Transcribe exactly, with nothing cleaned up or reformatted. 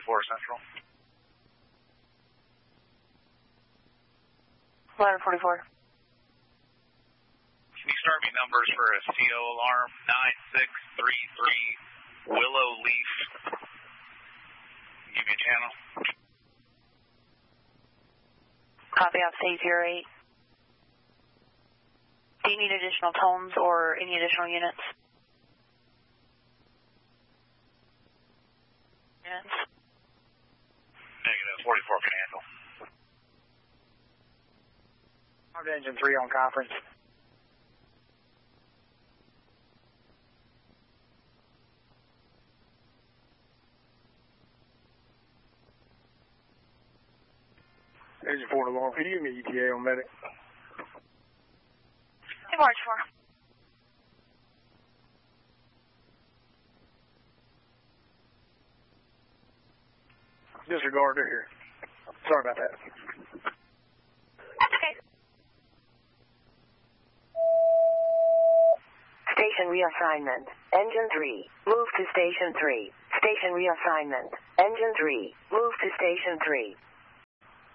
forty-four Central. eleven forty-four. Can you start me numbers for a C O alarm? nine six three three Willow Leaf. Give me a channel. Copy off state zero eight. Do you need additional tones or any additional units? Units? Negative, forty-four can handle. I'm to engine three on conference. Engine four to long. Can you give me E T A on medic? Hey, March four. Disregard, they're here. Sorry about that. That's okay. Station reassignment. Engine three. Move to station three. Station reassignment. Engine three. Move to station three.